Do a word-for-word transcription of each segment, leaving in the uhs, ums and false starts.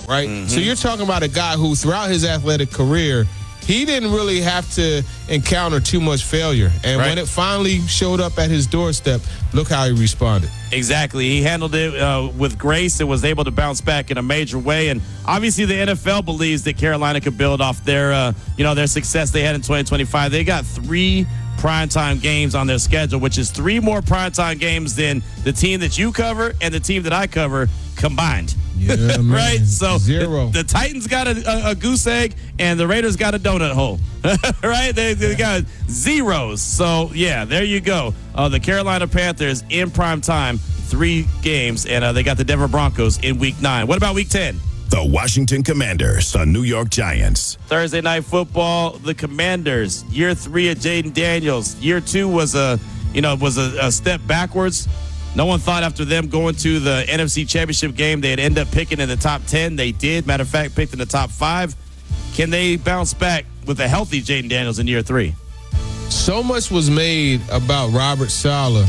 right? Mm-hmm. So you're talking about a guy who, throughout his athletic career, he didn't really have to encounter too much failure. And right. when it finally showed up at his doorstep, look how he responded. Exactly. He handled it uh, with grace and was able to bounce back in a major way. And obviously the N F L believes that Carolina could build off their, uh, you know, their success they had in twenty twenty-five. They got three primetime games on their schedule, which is three more primetime games than the team that you cover and the team that I cover combined. Yeah, right? So Zero. The, the Titans got a, a, a goose egg and the Raiders got a donut hole. right? They, they got zeros. So, yeah, there you go. Uh, the Carolina Panthers in prime time, three games, and uh, they got the Denver Broncos in week nine. What about week ten? The Washington Commanders, the New York Giants. Thursday Night Football, the Commanders. Year three of Jaden Daniels. Year two was a, you know, was a, a step backwards. No one thought after them going to the N F C Championship game they'd end up picking in the top ten. They did. Matter of fact, picked in the top five. Can they bounce back with a healthy Jaden Daniels in year three? So much was made about Robert Saleh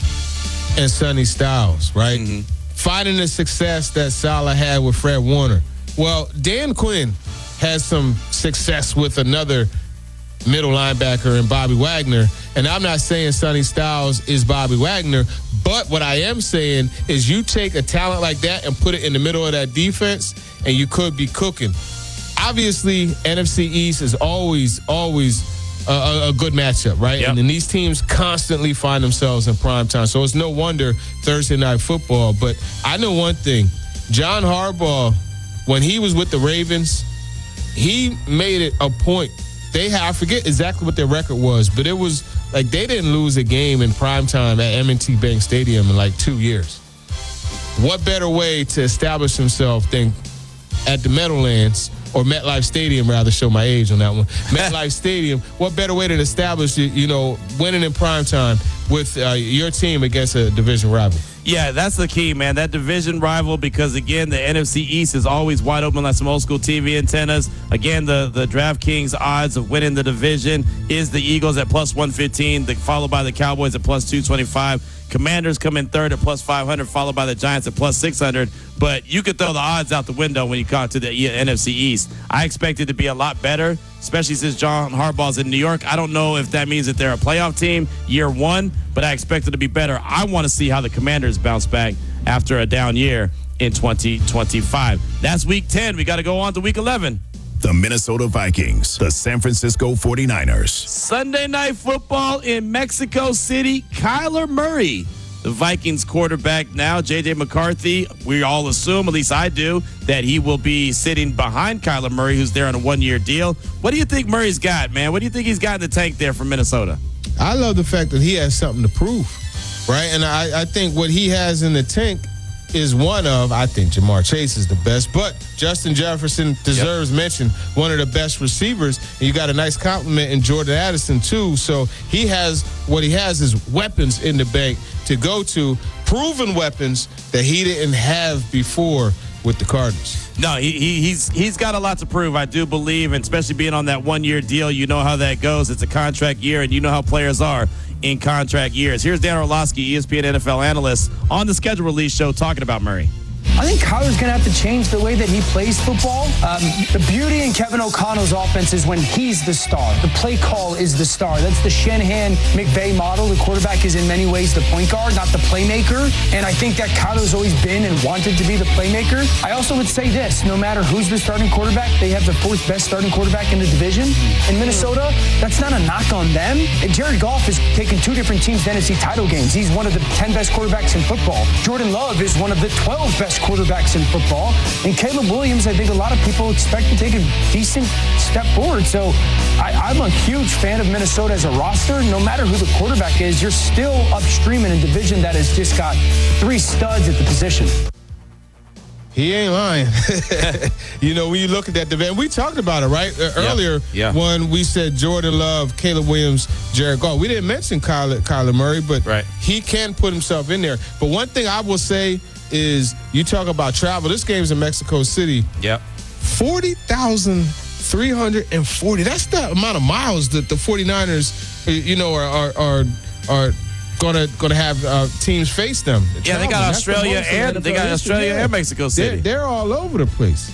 and Sonny Styles, right? Mm-hmm. Finding the success that Saleh had with Fred Warner. Well, Dan Quinn has some success with another middle linebacker in Bobby Wagner. And I'm not saying Sonny Styles is Bobby Wagner, but what I am saying is you take a talent like that and put it in the middle of that defense, and you could be cooking. Obviously, N F C East is always, always a, a good matchup, right? Yep. And then these teams constantly find themselves in prime time. So it's no wonder Thursday Night Football. But I know one thing. John Harbaugh, when he was with the Ravens, he made it a point. They had, I forget exactly what their record was, but it was like they didn't lose a game in primetime at M and T Bank Stadium in like two years. What better way to establish himself than at the Meadowlands, or MetLife Stadium, rather, show my age on that one. MetLife Stadium, what better way to establish, you know, winning in primetime with uh, your team against a division rival? Yeah, that's the key, man. That division rival, because, again, the N F C East is always wide open like some old-school T V antennas. Again, the, the DraftKings odds of winning the division is the Eagles at plus one fifteen, the, followed by the Cowboys at plus two twenty-five. Commanders come in third at plus five hundred, followed by the Giants at plus six hundred. But you could throw the odds out the window when you come to the N F C East. I expect it to be a lot better, especially since John Harbaugh's in New York. I don't know if that means that they're a playoff team year one, but I expect it to be better. I want to see how the Commanders bounce back after a down year in twenty twenty-five. That's week ten. We got to go on to week eleven. The Minnesota Vikings, the San Francisco forty-niners. Sunday Night Football in Mexico City. Kyler Murray, the Vikings quarterback now. J J McCarthy, we all assume, at least I do, that he will be sitting behind Kyler Murray, who's there on a one-year deal. What do you think Murray's got, man? What do you think he's got in the tank there from Minnesota? I love the fact that he has something to prove, right? And I, I think what he has in the tank is one of, I think Jamar Chase is the best, but Justin Jefferson deserves yep. mention, one of the best receivers. And you got a nice compliment in Jordan Addison, too. So he has, what he has is weapons in the bank to go to, proven weapons that he didn't have before with the Cardinals. No, he, he he's he's got a lot to prove, I do believe, and especially being on that one-year deal, you know how that goes. It's a contract year, and you know how players are in contract years. Here's Dan Orlovsky, E S P N N F L analyst, on the Schedule Release show talking about Murray. I think Kyler's going to have to change the way that he plays football. Um, the beauty in Kevin O'Connell's offense is when he's the star. The play call is the star. That's the Shanahan-McVay model. The quarterback is in many ways the point guard, not the playmaker. And I think that Kyler's always been and wanted to be the playmaker. I also would say this, no matter who's the starting quarterback, they have the fourth best starting quarterback in the division. In Minnesota, that's not a knock on them. And Jared Goff has taken two different teams to N F C title games. He's one of the ten best quarterbacks in football. Jordan Love is one of the twelve best quarterbacks in football. And Caleb Williams, I think a lot of people expect to take a decent step forward. So I, I'm a huge fan of Minnesota as a roster. No matter who the quarterback is, you're still upstream in a division that has just got three studs at the position. He ain't lying. You know, when you look at that division, we talked about it, right? Uh, earlier yeah. when we said Jordan Love, Caleb Williams, Jared Goff. We didn't mention Kyler, Kyler Murray, but right. he can put himself in there. But one thing I will say is you talk about travel. This game's in Mexico City. Yep. forty thousand three hundred forty. That's the amount of miles that the forty-niners, you know, are are are, are gonna gonna have uh, teams face them. Yeah, they got Australia the and the they got Australia yeah. and Mexico City. They're, they're all over the place.